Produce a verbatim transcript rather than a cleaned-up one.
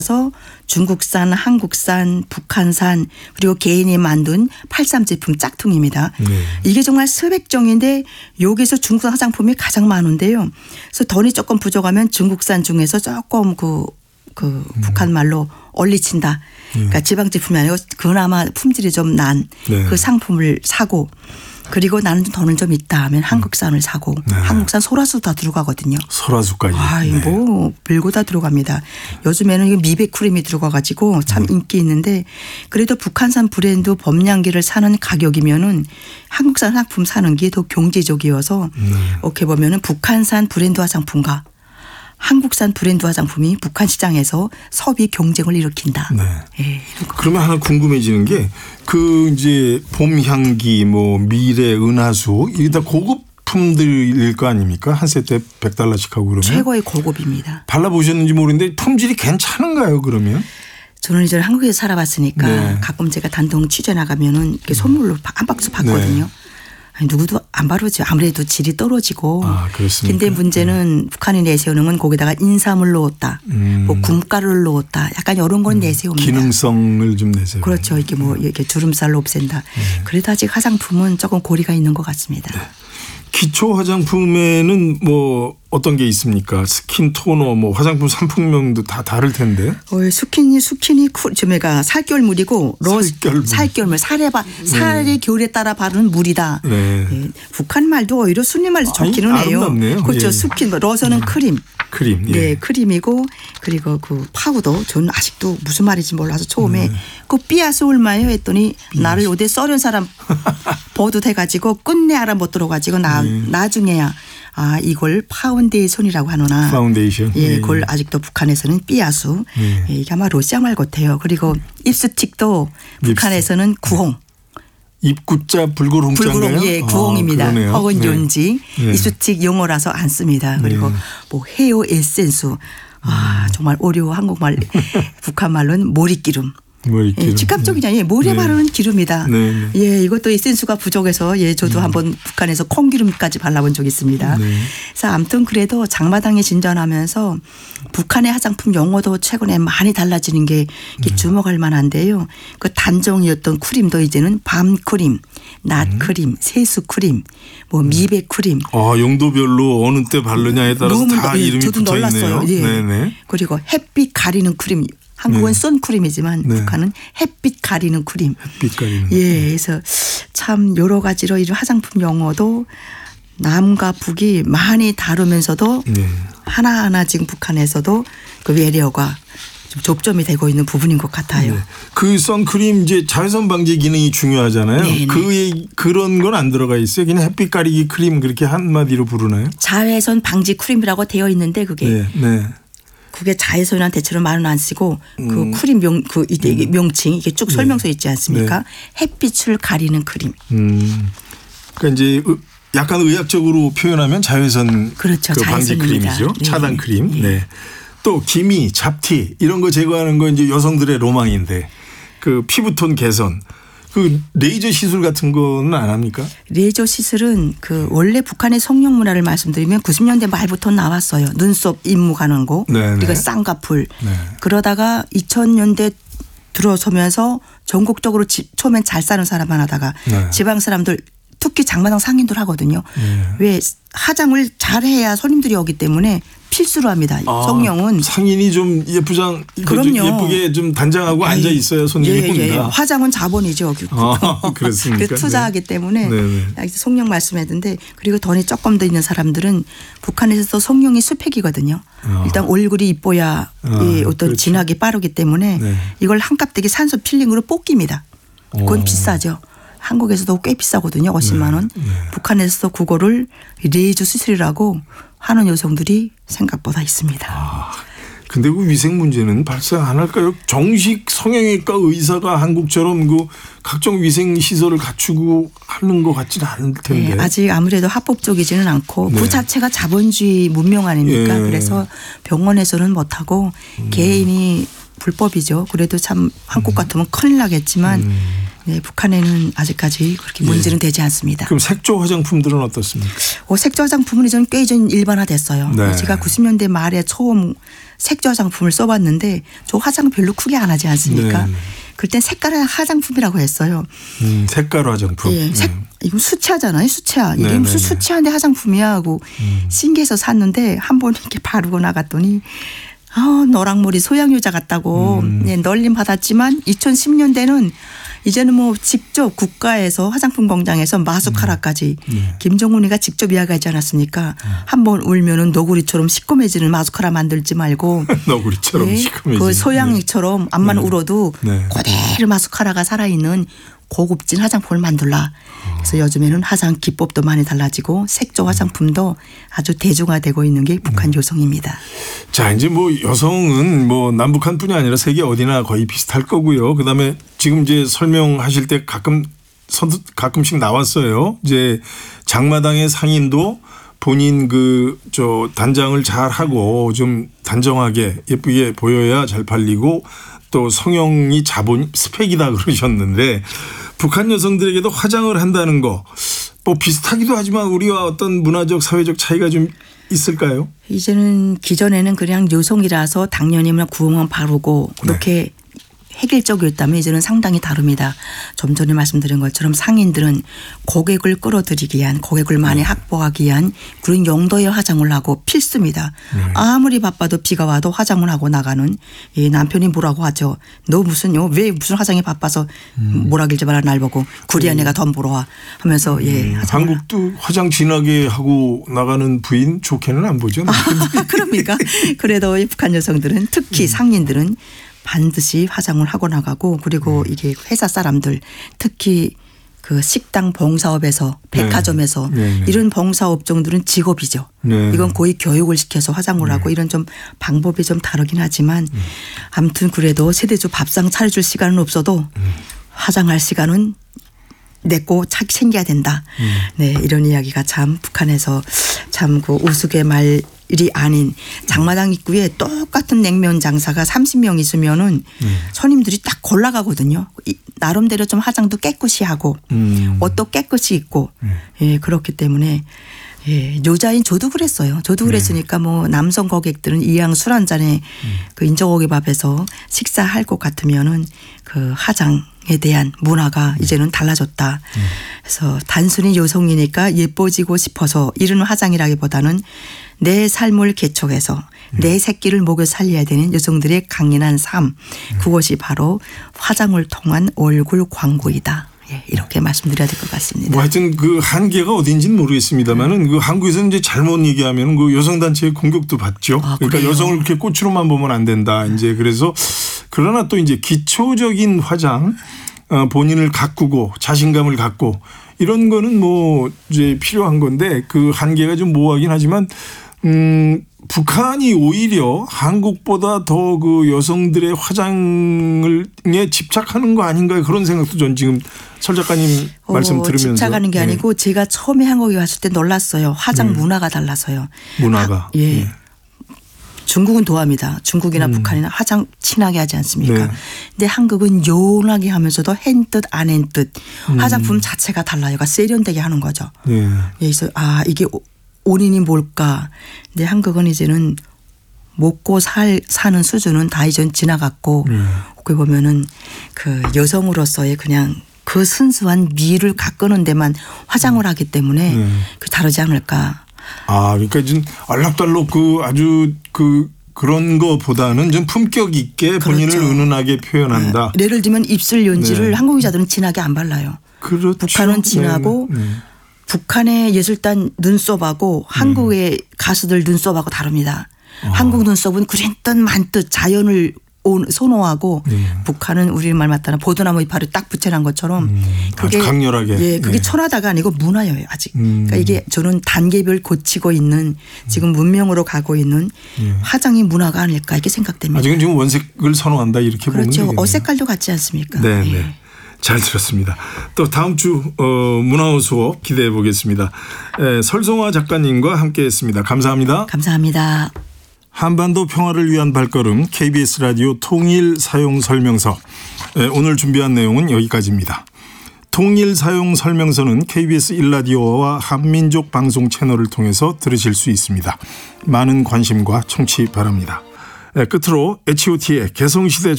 서 중국산, 한국산, 북한산 그리고 개인이 만든 팔십삼 제품 짝퉁입니다. 네. 이게 정말 수백 종인데 여기서 중국산 화장품이 가장 많은데요. 그래서 돈이 조금 부족하면 중국산 중에서 조금 그, 그 음. 북한 말로 얼리친다. 그러니까 지방 제품이 아니고 그나마 품질이 좀 난 그 네. 상품을 사고 그리고 나는 돈은 좀 있다 하면 한국산을 사고 네. 한국산 소라수 다 들어가거든요. 소라수까지. 아, 네. 뭐 별거 다 들어갑니다. 요즘에는 미백 크림이 들어가가지고 참 네. 인기 있는데 그래도 북한산 브랜드 범량기를 사는 가격이면은 한국산 상품 사는 게 더 경제적이어서 네. 이렇게 보면은 북한산 브랜드 화장품과 한국산 브랜드 화장품이 북한 시장에서 소비 경쟁을 일으킨다. 네. 예, 그러면 하나 궁금해지는 게 그 이제 봄향기 뭐 미래 은하수 이게 다 고급품들일 거 아닙니까? 한 세트에 백 달러씩 하고 그러면. 최고의 고급입니다. 발라보셨는지 모르는데 품질이 괜찮은가요 그러면? 저는 이제 한국에서 살아봤으니까 네. 가끔 제가 단독 취재 나가면은 이렇게 선물로 한 박스 받거든요. 네. 아니, 누구도 안 바르죠. 아무래도 질이 떨어지고. 아, 그렇습니까? 근데 문제는 네. 북한이 내세우는 건 거기다가 인삼을 넣었다. 음. 뭐 굼가루를 넣었다. 약간 이런 건 음. 내세웁니다. 기능성을 좀 내세우고. 그렇죠. 이게 뭐 이렇게 주름살로 없앤다. 네. 그래도 아직 화장품은 조금 고리가 있는 것 같습니다. 네. 기초 화장품에는 뭐 어떤 게 있습니까? 스킨 토너, 뭐 화장품 상품명도 다 다를 텐데. 어, 스킨이 스킨이 좀가 살결물이고 로 살결물. 살결물 살에 바, 살의 네. 결에 따라 바르는 물이다. 네. 네. 북한 말도 오히려 순리 말도 좋기는 아니, 해요. 아름답네요. 그렇죠. 예. 스킨 로션은 크림. 크림. 예. 네, 크림이고 그리고 그 파우더. 저는 아직도 무슨 말인지 몰라서 처음에 네. 그 삐아스 얼마예요 했더니 삐아스. 나를 어디 썰은 사람 버릇해가지고 끝내 알아못 들어가지고 나 네. 나중에야. 아 이걸 파운데이션이라고 하노나. 파운데이션. 예, 그걸 예. 아직도 북한에서는 삐아수. 예. 예, 이게 아마 러시아 말 같아요. 그리고 입스틱도 북한에서는 구홍. 입구자 불구홍자인가요? 불구홍, 예, 구홍입니다. 아, 혹은 네. 윤지. 네. 입스틱 용어라서 안 씁니다. 그리고 네. 뭐 헤어 에센스. 아 정말 어려워 한국말. 북한 말로는 머리기름. 머리기름. 예, 즉각적이잖아요. 예, 모래 네. 바르는 기름이다. 네, 네. 예, 이것도 에센스가 부족해서 예, 저도 음. 한번 북한에서 콩기름까지 발라본 적이 있습니다. 네. 그래서 아무튼 그래도 장마당이 진전하면서 북한의 화장품 용어도 최근에 많이 달라지는 게 네. 주목할 만한데요. 그 단종이었던 크림도 이제는 밤 크림, 낮 음. 크림, 세수 크림, 뭐 미백 크림. 아, 용도별로 어느 때 바르냐에 따라서 다 예, 이름이 저도 붙어 놀랐어요. 있네요. 예. 네네. 그리고 햇빛 가리는 크림. 한국은 네. 선크림이지만 네. 북한은 햇빛 가리는 크림. 햇빛 가리는. 예, 그래서 참 여러 가지로 이 화장품 용어도 남과 북이 많이 다루면서도 네. 하나하나 지금 북한에서도 그 외래어가 좀 접점이 되고 있는 부분인 것 같아요. 네. 그 선크림 이제 자외선 방지 기능이 중요하잖아요. 네네. 그 그런 건 안 들어가 있어요. 그냥 햇빛 가리기 크림 그렇게 한마디로 부르나요? 자외선 방지 크림이라고 되어 있는데 그게. 네. 네. 그게 자외선이란 대체로 말은 안 쓰고 음. 그 크림 명, 그 이게 음. 명칭 이게 쭉 설명서 있지 않습니까? 네. 햇빛을 가리는 크림. 음. 그러니까 이제 약간 의학적으로 표현하면 자외선 그렇죠. 그 방지 크림이죠. 네. 차단 크림. 네. 네. 또 기미, 잡티 이런 거 제거하는 거 이제 여성들의 로망인데 그 피부톤 개선. 그 레이저 시술 같은 거는 안 합니까? 레이저 시술은 그 원래 북한의 성형 문화를 말씀드리면 구십 년대 말부터 나왔어요. 눈썹 임무 가는 거. 네네. 그리고 쌍꺼풀. 네. 그러다가 이천 년대 들어서면서 전국적으로 지, 처음엔 잘 사는 사람만 하다가 네. 지방 사람들 특히 장마당 상인들 하거든요. 네. 왜 화장을 잘해야 손님들이 오기 때문에 필수로 합니다. 아, 성형은. 상인이 좀 예쁘장, 그럼요. 예쁘게 좀 단장하고 앉아 있어야 손님이 예, 옵니다. 예, 예. 화장은 자본이죠. 아, 그렇습니까? 투자하기 때문에 네. 성형 말씀했는데 그리고 돈이 조금 더 있는 사람들은 북한에서도 성형이 수팩이거든요. 아. 일단 얼굴이 이뻐야 아, 이 어떤 그렇죠. 진학이 빠르기 때문에 네. 이걸 한값대기 산소 필링으로 뽑깁니다. 그건 오. 비싸죠. 한국에서도 꽤 비싸거든요. 오십만 원. 네. 네. 북한에서도 그거를 레이저 수술이라고 하는 여성들이 생각보다 있습니다. 아, 근데 그 위생 문제는 발생 안 할까요? 정식 성형외과 의사가 한국처럼 그 각종 위생 시설을 갖추고 하는 것 같지는 않을 텐데. 네, 아직 아무래도 합법적이지는 않고 네. 그 자체가 자본주의 문명 아닙니까? 예. 그래서 병원에서는 못하고 음. 개인이 불법이죠. 그래도 참 한국 같으면 큰일 나겠지만 음. 네, 북한에는 아직까지 그렇게 문제는 예. 되지 않습니다. 그럼 색조 화장품들은 어떻습니까? 어, 색조 화장품은 이제는 꽤 좀 일반화됐어요. 네. 제가 구십 년대 말에 처음 색조 화장품을 써봤는데 저 화장 별로 크게 안 하지 않습니까? 네. 그때 색깔 화장품이라고 했어요. 음, 색깔 화장품. 예, 색, 네. 이건 수채화잖아요. 수채화. 이게 네, 무슨 네, 네. 수채화인데 화장품이야 하고 음. 신기해서 샀는데 한 번 이렇게 바르고 나갔더니 아, 너랑머리 소양유자 같다고 음. 네, 널림 받았지만 이천십 년대는 이제는 뭐 직접 국가에서 화장품 공장에서 마스카라까지 음. 네. 김정은이가 직접 이야기하지 않았습니까? 네. 한번 울면은 너구리처럼 시꺼매지는 마스카라 만들지 말고 너구리처럼 네, 시커매지는. 그 소양이처럼 앞만 네. 울어도 네. 그대로 마스카라가 살아있는 고급진 화장품을 만들라. 그래서 요즘에는 화장 기법도 많이 달라지고 색조 화장품도 아주 대중화되고 있는 게 북한 여성입니다. 자, 이제 뭐 여성은 뭐 남북한뿐이 아니라 세계 어디나 거의 비슷할 거고요. 그다음에 지금 이제 설명하실 때 가끔 선두 가끔씩 나왔어요. 이제 장마당의 상인도 본인 그 저 단장을 잘 하고 좀 단정하게 예쁘게 보여야 잘 팔리고 또 성형이 자본 스펙이다 그러셨는데 북한 여성들에게도 화장을 한다는 거 뭐 비슷하기도 하지만 우리와 어떤 문화적 사회적 차이가 좀 있을까요? 이제는 기존에는 그냥 여성이라서 당연히 구멍만 바르고 그렇게 네. 획일적이었다면 이제는 상당히 다릅니다. 좀 전에 말씀드린 것처럼 상인들은 고객을 끌어들이기 위한 고객을 많이 네. 확보하기 위한 그런 용도의 화장을 하고 필수입니다. 네. 아무리 바빠도 비가 와도 화장을 하고 나가는 이 남편이 뭐라고 하죠. 너 무슨 왜 무슨 화장이 바빠서 음. 뭐라 길지 마라 날 보고 구리한 애가 돈 벌어와 하면서 음. 예. 한국도 화장 진하게 하고 나가는 부인 좋게는 안 보죠. 아, 그럽니까? 그래도 북한 여성들은 특히 음. 상인들은 반드시 화장을 하고 나가고 그리고 네. 이게 회사 사람들 특히 그 식당 봉사업에서 백화점에서 네. 네. 이런 봉사업종들은 직업이죠. 네. 이건 거의 교육을 시켜서 화장을 네. 하고 이런 좀 방법이 좀 다르긴 하지만 네. 아무튼 그래도 세대주 밥상 차려줄 시간은 없어도 네. 화장할 시간은 내고 차 챙겨야 된다. 음. 네, 이런 이야기가 참 북한에서 참 그 우스개 말이 아닌 장마당 입구에 똑같은 냉면 장사가 삼십 명 있으면은 음. 손님들이 딱 골라가거든요. 나름대로 좀 화장도 깨끗이 하고 음. 옷도 깨끗이 입고 음. 예, 그렇기 때문에 예, 여자인 저도 그랬어요. 저도 그랬으니까 네. 뭐 남성 고객들은 이왕 술 한 잔에 음. 그 인조고기밥에서 식사할 것 같으면은 그 화장에 대한 문화가 네. 이제는 달라졌다. 네. 그래서 단순히 여성이니까 예뻐지고 싶어서 이런 화장이라기보다는 내 삶을 개척해서 네. 내 새끼를 먹여 살려야 되는 여성들의 강인한 삶. 네. 그것이 바로 화장을 통한 얼굴 광고이다. 예, 이렇게 말씀드려야 될 것 같습니다. 뭐 하여튼 그 한계가 어딘지는 모르겠습니다만은 그 한국에서는 이제 잘못 얘기하면 그 여성단체의 공격도 받죠. 아, 그러니까 여성을 그렇게 꽃으로만 보면 안 된다. 이제 그래서 그러나 또 이제 기초적인 화장 본인을 가꾸고 자신감을 갖고 이런 거는 뭐 이제 필요한 건데 그 한계가 좀 모호하긴 하지만 음, 북한이 오히려 한국보다 더 그 여성들의 화장에 집착하는 거 아닌가 그런 생각도 전 지금 설 작가님 어, 말씀 들으면서. 집착하는 게 네. 아니고 제가 처음에 한국에 왔을 때 놀랐어요. 화장 네. 문화가 달라서요. 문화가. 아, 예. 네. 중국은 도합니다. 중국이나 음. 북한이나 화장 진하게 하지 않습니까? 네. 근데 한국은 요원하게 하면서도 헨뜻 안 헨뜻 음. 화장품 자체가 달라요. 그러니까 세련되게 하는 거죠. 네. 그래서 아 이게 원인이 뭘까? 근데 한국은 이제는 먹고 살 사는 수준은 다 이전 지나갔고 네. 거기 보면은 그 여성으로서의 그냥 그 순수한 미를 가꾸는 데만 화장을 하기 때문에 네. 그 다르지 않을까. 아, 그러니까 좀 알록달록 그 아주 그 그런 거보다는 좀 품격 있게 본인을 그렇죠. 은은하게 표현한다. 네. 예를 들면 입술 연지를 네. 한국 여자들은 진하게 안 발라요. 그렇죠. 북한은 진하고 네. 네. 북한의 예술단 눈썹하고 한국의 가수들 눈썹하고 다릅니다. 어. 한국 눈썹은 그랬던 만뜻 자연을 선호하고 네. 북한은 우리말 맞다나 보드나무 이파를 딱 붙여놓은 것처럼 음, 그게 아주 강렬하게. 예, 그게 네. 천하다가 아니고 문화예요 아직. 음. 그러니까 이게 저는 단계별 고치고 있는 지금 문명으로 가고 있는 네. 화장이 문화가 아닐까 이렇게 생각됩니다. 아직은 지금 원색을 선호한다 이렇게 보면 그렇죠. 되겠네요. 어색깔도 같지 않습니까? 네, 예. 네. 잘 들었습니다. 또 다음 주 어, 문화어 수업 기대해 보겠습니다. 에, 설송화 작가님과 함께했습니다. 감사합니다. 감사합니다. 한반도 평화를 위한 발걸음 케이비에스 라디오 통일 사용 설명서. 에, 오늘 준비한 내용은 여기까지입니다. 통일 사용 설명서는 케이비에스 일 라디오와 한민족 방송 채널을 통해서 들으실 수 있습니다. 많은 관심과 청취 바랍니다. 네, 끝으로 에이치 오 티의 개성시대